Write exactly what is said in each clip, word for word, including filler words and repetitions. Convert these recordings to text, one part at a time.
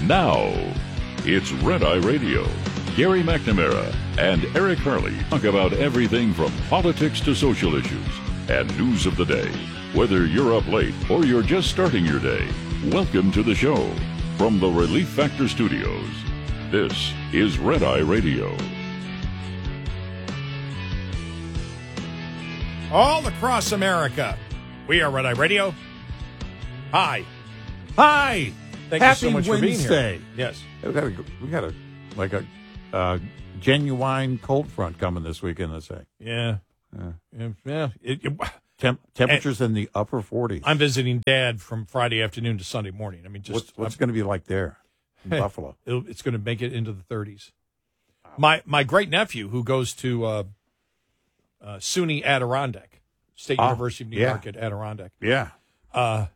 Now, it's Red Eye Radio. Gary McNamara and Eric Harley talk about everything from politics to social issues and news of the day. Whether you're up late or you're just starting your day, welcome to the show. From the Relief Factor Studios, this is Red Eye Radio. All across America, we are Red Eye Radio. Hi. Hi. Thank Happy you so much Wednesday. for being here. Yes. We got a, we got a like a uh, genuine cold front coming this weekend, let's say. Yeah. Yeah. Yeah. yeah. It, it, Temp- temperatures in the upper forties. I'm visiting Dad from Friday afternoon to Sunday morning. I mean, just What's, what's going to be like there in Hey, Buffalo? It'll, it's going to make it into the thirties. My my great nephew, who goes to uh, uh, SUNY Adirondack, State Oh, University of New yeah. York at Adirondack. Yeah. Uh,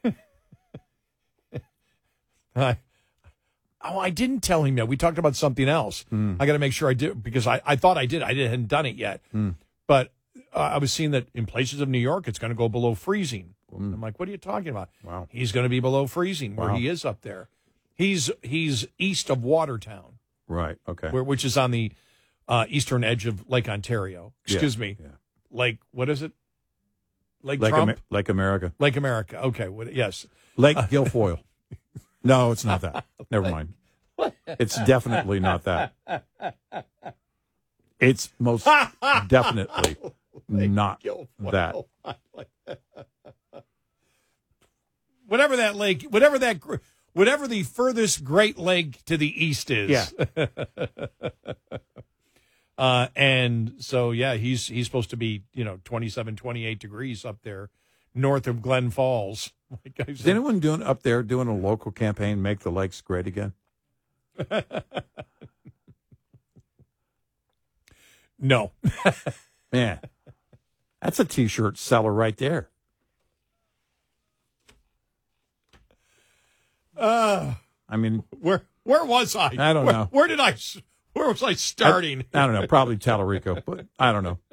I, oh, I didn't tell him yet. We talked about something else. Mm. I got to make sure I did because I, I thought I did. I didn't hadn't done it yet, Mm. but uh, I was seeing that in places of New York, it's going to go below freezing. Mm. I'm like, what are you talking about? Wow. He's going to be below freezing where Wow. he is up there. He's he's east of Watertown, Right. Okay. where, which is on the uh, eastern edge of Lake Ontario. Excuse Yeah, me. yeah. Lake, what is it? Lake Like, Trump? Amer- like America. Lake America. Okay. What, yes. Lake Guilfoyle. No, it's not that. Never mind. It's definitely not that. It's most definitely not that. Whatever that lake, whatever that, gr- whatever the furthest Great Lake to the east is. Yeah. uh, and so, yeah, he's he's supposed to be, you know, twenty-seven, twenty-eight degrees up there north of Glen Falls. Like I Is said. anyone doing up there doing a local campaign, Make the Lakes Great Again? No. Man, that's a T-shirt seller right there. Uh, I mean, where where was I? I don't where, know. Where did I? s- Where was I starting? I don't know. Probably Tallarico, but I don't know.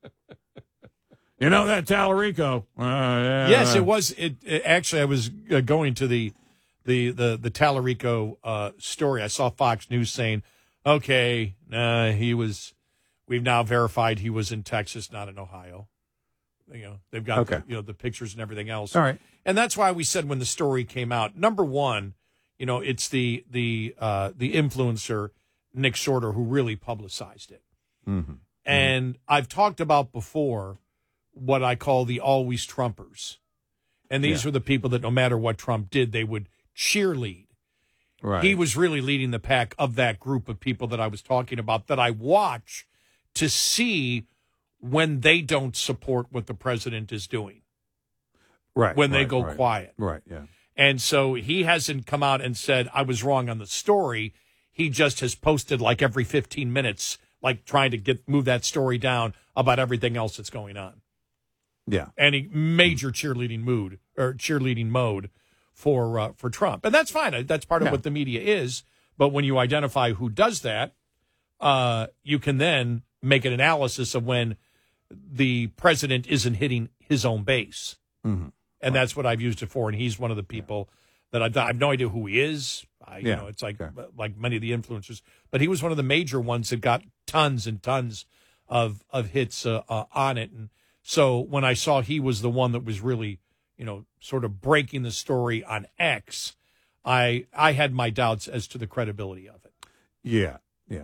You know that Tallarico? Uh, yeah. Yes, it was. It, it actually, I was uh, going to the the the the Tallarico uh, story. I saw Fox News saying, "Okay, uh, he was. We've now verified he was in Texas, not in Ohio." You know, they've got Okay. the, you know the pictures and everything else. All right. And that's why we said when the story came out, number one, you know, it's the the uh, the influencer Nick Shorter who really publicized it. Mm-hmm. And I've talked about before what I call the always Trumpers. And these Yeah. are the people that no matter what Trump did, they would cheerlead. Right. He was really leading the pack of that group of people that I was talking about that I watch to see when they don't support what the president is doing, right. when they right, go right. quiet. Right. Yeah. And so he hasn't come out and said, I was wrong on the story. He just has posted like every fifteen minutes, like trying to get move that story down about everything else that's going on. Yeah. Any major cheerleading mood or cheerleading mode for uh, for Trump. And that's fine. That's part of Yeah. what the media is. But when you identify who does that, uh, you can then make an analysis of when the president isn't hitting his own base. Mm-hmm. And that's what I've used it for. And he's one of the people that I've, I have no idea who he is. I, you Yeah. know, it's like Okay. like many of the influencers. But he was one of the major ones that got tons and tons of of hits uh, uh, on it. And so when I saw he was the one that was really, you know, sort of breaking the story on X, I I had my doubts as to the credibility of it. Yeah. Yeah.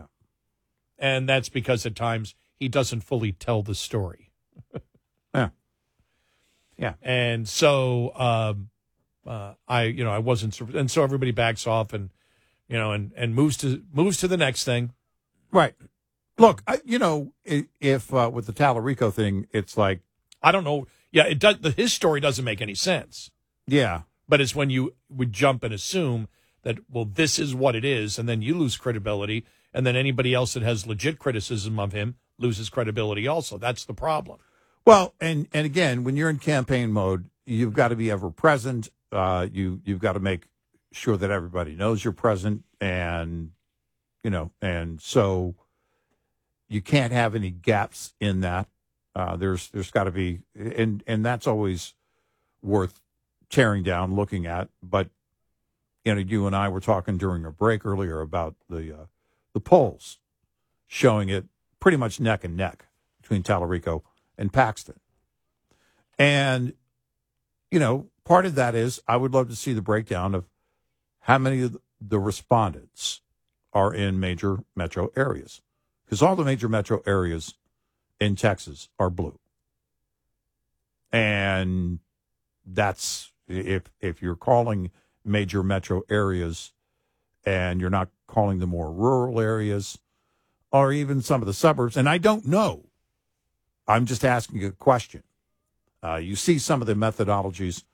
And that's because at times he doesn't fully tell the story. Yeah. Yeah. And so um, uh, I, you know, I wasn't, sur- and so everybody backs off and, you know, and, and moves to moves to the next thing. Right. Look, I, you know, i- if uh, with the Tallarico thing, it's like, I don't know. Yeah, it does. The, his story doesn't make any sense. yeah, But it's when you would jump and assume that, well, this is what it is, and then you lose credibility, and then anybody else that has legit criticism of him loses credibility also. That's the problem. well, and and again, when you're in campaign mode, you've got to be ever present. Uh, you you've got to make sure that everybody knows you're present, and you know, and so you can't have any gaps in that. Uh, there's there's got to be, and and that's always worth tearing down, looking at. But you know, you and I were talking during a break earlier about the uh, the polls showing it pretty much neck and neck between Tallarico and Paxton. And, you know, part of that is I would love to see the breakdown of how many of the respondents are in major metro areas, because all the major metro areas in Texas are blue. And that's, if if you're calling major metro areas and you're not calling the more rural areas or even some of the suburbs, and I don't know, I'm just asking a question. Uh, you see some of the methodologies